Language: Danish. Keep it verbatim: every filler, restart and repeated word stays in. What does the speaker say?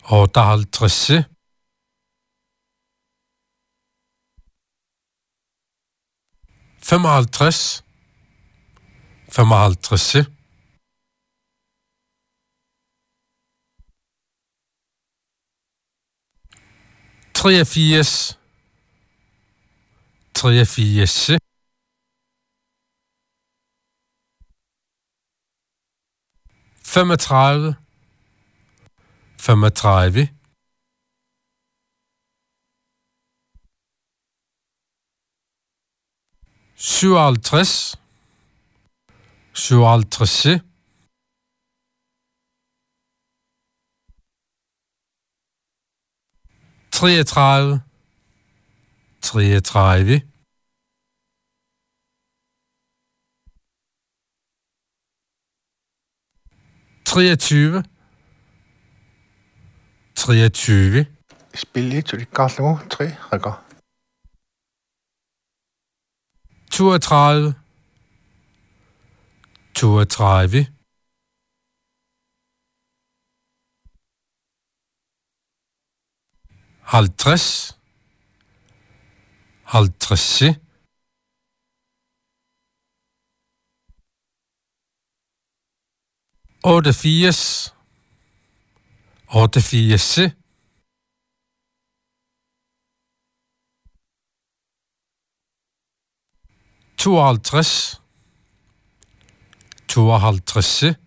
otteoghalvtreds, femoghalvtreds, femoghalvtreds, treogfirs, treogfirs, femogtredive, femogtredive, syvoghalvtreds, syvoghalvtreds, treogtredive, treogtredive, treogtyve, treogtyve, Spil til de gale tre rækker. toogtredive, toogtredive, halvtreds, halvtreds, otteogfirs, otteogfirs, tooghalvtreds, tooghalvtreds,